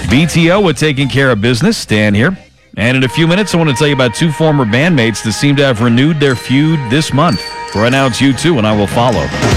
BTO with Taking Care of Business. Dan here. And in a few minutes, I want to tell you about two former bandmates that seem to have renewed their feud this month. For right now, it's U2, and I Will Follow.